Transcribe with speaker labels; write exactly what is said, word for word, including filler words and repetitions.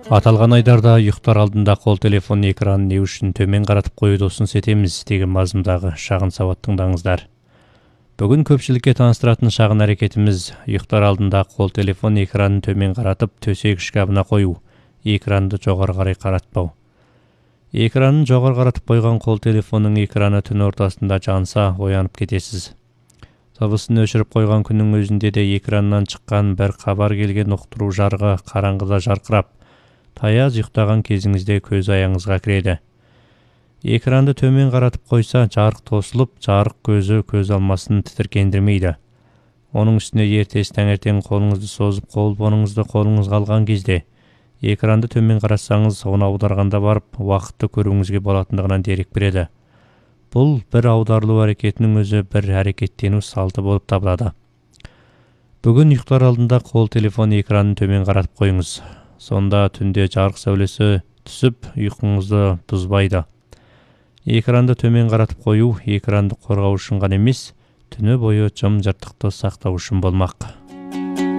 Speaker 1: Аталған айдарда ұйықтар алдында қол телефон экранын не үшін төмен қаратып қоюды ұсыныс етеміз деген мазмұндағы шағын сауат тыңдаңыздар. Бүгін көпшілікке таныстыратын шағын әрекетіміз ұйықтар алдында қол телефон экранын төмен қаратып төсек шкабына қою, экранды жоғары қарай қаратпау. Экранын жоғары қаратып қойған қол телефонның экраны түн ортасында жанса оянып кетесіз. Дыбысын өшіріп қойған күннің өзінде де экраннан шыққан бір хабар келген ұқтыру жарығы қараңғыда жарқырап, таяз ұйықтаған кезіңізде көз аяңызға кіреді. Экранды төмен қаратып қойса, жарық тосылып, жарық көзі көз алмасын тітіркендірмейді. Оның үстіне ертесі таңертең қолыңызды созып, қол-бұныңызды қолыңызға алған кезде, экранды төмен қарасаңыз, оны аударғанда барып, уақытты көруіңізге болатындығынан дерек береді. Бұл бір аударылу әрекетінің өзі бір әрекеттену салты болып табылады. Бүгін ұйықтар алдында қол телефон экранын төмен қаратып қойыңыз. Сонда түнде жарық сәулесі түсіп, ұйқыңызды бұзбайды. Экранды төмен қаратып қою экранды қорғау үшін ғана емес, түні бойы жым-жыртықты сақтау үшін болмақ.